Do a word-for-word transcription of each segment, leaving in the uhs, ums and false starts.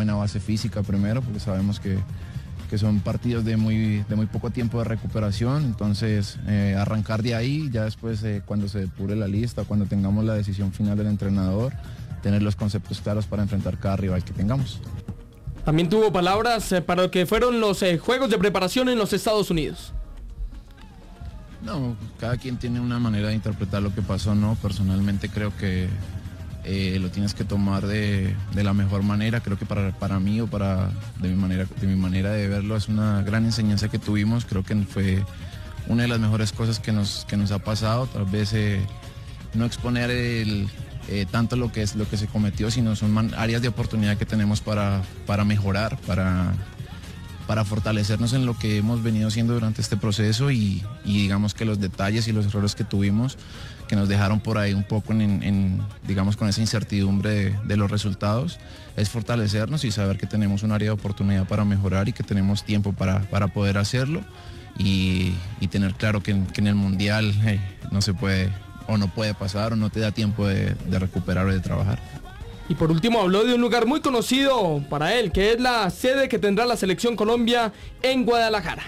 buena base física primero, porque sabemos que, que son partidos de muy, de muy poco tiempo de recuperación, entonces eh, arrancar de ahí, ya después eh, cuando se depure la lista, cuando tengamos la decisión final del entrenador, tener los conceptos claros para enfrentar cada rival que tengamos. También tuvo palabras eh, para lo que fueron los eh, Juegos de Preparación en los Estados Unidos. No, cada quien tiene una manera de interpretar lo que pasó, ¿no? Personalmente creo que eh, lo tienes que tomar de, de la mejor manera. Creo que para, para mí o para de mi manera de mi manera de verlo es una gran enseñanza que tuvimos. Creo que fue una de las mejores cosas que nos, que nos ha pasado. Tal vez eh, no exponer el, eh, tanto lo que es lo que se cometió, sino son man, áreas de oportunidad que tenemos para, para mejorar, para para fortalecernos en lo que hemos venido haciendo durante este proceso y, y digamos que los detalles y los errores que tuvimos que nos dejaron por ahí un poco en, en digamos con esa incertidumbre de, de los resultados, es fortalecernos y saber que tenemos un área de oportunidad para mejorar y que tenemos tiempo para, para poder hacerlo y, y tener claro que, que en el Mundial hey, no se puede o no puede pasar o no te da tiempo de, de recuperar o de trabajar. Y por último habló de un lugar muy conocido para él, que es la sede que tendrá la Selección Colombia en Guadalajara.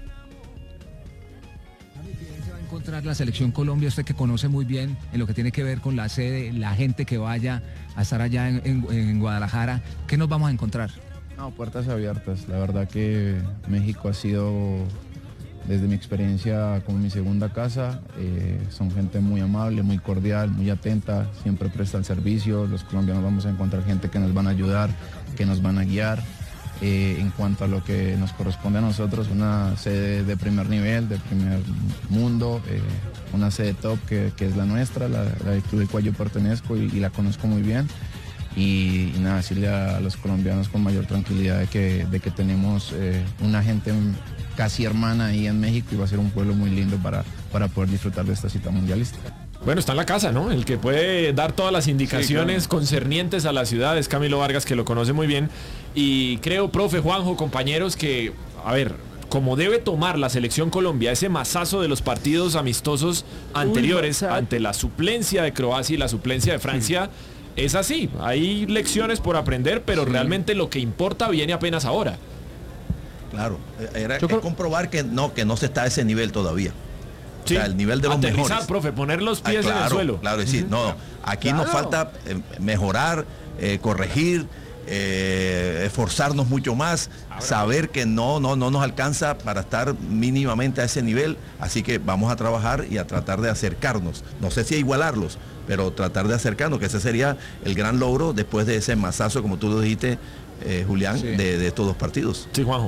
¿Se va a encontrar la Selección Colombia, usted que conoce muy bien en lo que tiene que ver con la sede, la gente que vaya a estar allá en, en, en Guadalajara? ¿Qué nos vamos a encontrar? No, puertas abiertas. La verdad que México ha sido, desde mi experiencia, como mi segunda casa. Eh, son gente muy amable, muy cordial, muy atenta, siempre presta el servicio. Los colombianos vamos a encontrar gente que nos van a ayudar, que nos van a guiar. Eh, en cuanto a lo que nos corresponde a nosotros, una sede de primer nivel, de primer mundo, eh, una sede top que, que es la nuestra, la, la del club al cual yo pertenezco y, y la conozco muy bien. Y, y nada, decirle a, a los colombianos con mayor tranquilidad de que, de que tenemos eh, una gente casi hermana ahí en México y va a ser un pueblo muy lindo para, para poder disfrutar de esta cita mundialística. Bueno, está en la casa, ¿no? El que puede dar todas las indicaciones sí, claro, concernientes a la ciudad es Camilo Vargas, que lo conoce muy bien. Y creo, profe, Juanjo, compañeros, que, a ver, como debe tomar la Selección Colombia ese mazazo de los partidos amistosos anteriores Uy, ante la suplencia de Croacia y la suplencia de Francia, sí, es así. Hay lecciones por aprender, pero sí, realmente lo que importa viene apenas ahora. Claro, era es comprobar que no, que no se está a ese nivel todavía. Sí, o sea, el nivel de los aterrizar, mejores. Profe, poner los pies ah, claro, en el suelo. Claro, decir, no, aquí claro, nos falta eh, mejorar, eh, corregir, eh, esforzarnos mucho más, Ahora, saber que no, no, no nos alcanza para estar mínimamente a ese nivel, así que vamos a trabajar y a tratar de acercarnos. No sé si a igualarlos, pero tratar de acercarnos, que ese sería el gran logro después de ese mazazo, como tú lo dijiste, eh, Julián, sí, de, de estos dos partidos. Sí, Juanjo.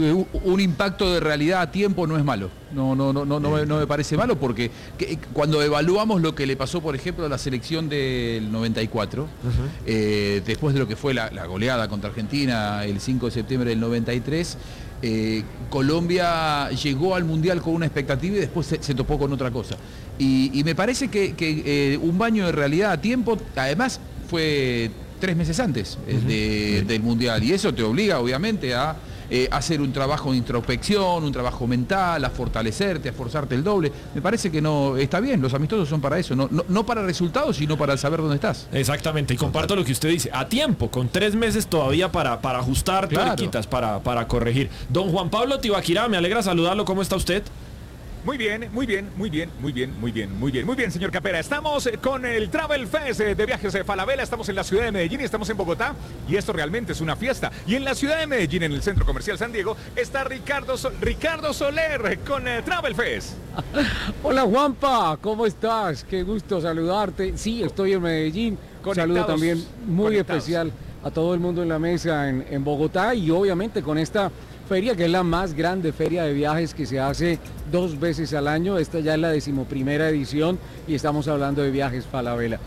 Un impacto de realidad a tiempo no es malo, no, no, no, no, no, me, no me parece malo porque que, cuando evaluamos lo que le pasó, por ejemplo, a la selección del noventa y cuatro, uh-huh, eh, después de lo que fue la, la goleada contra Argentina el cinco de septiembre del noventa y tres, eh, Colombia llegó al Mundial con una expectativa y después se, se topó con otra cosa. Y, y me parece que, que eh, un baño de realidad a tiempo, además fue tres meses antes uh-huh, de, uh-huh, del Mundial, y eso te obliga obviamente a Eh, hacer un trabajo de introspección, un trabajo mental, a fortalecerte, a esforzarte el doble. Me parece que no está bien, los amistosos son para eso, no, no, no para resultados, sino para saber dónde estás. Exactamente, y comparto lo que usted dice, a tiempo, con tres meses todavía para, para ajustar claro, tuerquitas, para, para corregir. Don Juan Pablo Tibaquirá, me alegra saludarlo, ¿cómo está usted? Muy bien, muy bien, muy bien, muy bien, muy bien, muy bien, muy bien, señor Capera. Estamos con el Travel Fest de Viajes de Falabella, estamos en la ciudad de Medellín y estamos en Bogotá y esto realmente es una fiesta. Y en la ciudad de Medellín, en el Centro Comercial San Diego, está Ricardo, Sol Ricardo Soler con el Travel Fest. Hola Juanpa, ¿cómo estás? Qué gusto saludarte. Sí, estoy en Medellín. Un saludo también muy conectados. especial a todo el mundo en la mesa en, en Bogotá y obviamente con esta feria que es la más grande feria de viajes que se hace dos veces al año. Esta ya es la decimoprimera edición y estamos hablando de Viajes Falabella.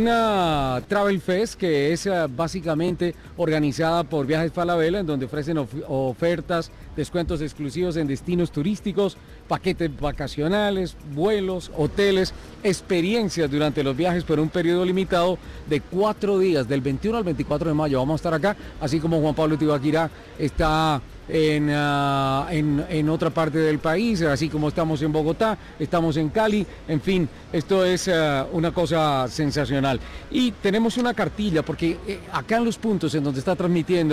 Una Travel Fest que es uh, básicamente organizada por Viajes Falabella, en donde ofrecen of ofertas, descuentos exclusivos en destinos turísticos, paquetes vacacionales, vuelos, hoteles, experiencias durante los viajes por un periodo limitado de cuatro días, del veintiuno al veinticuatro de mayo. Vamos a estar acá, así como Juan Pablo Tibaquirá está En, uh, en, en otra parte del país, así como estamos en Bogotá, estamos en Cali, en fin, esto es uh, una cosa sensacional. Y tenemos una cartilla, porque eh, acá en los puntos en donde está transmitiendo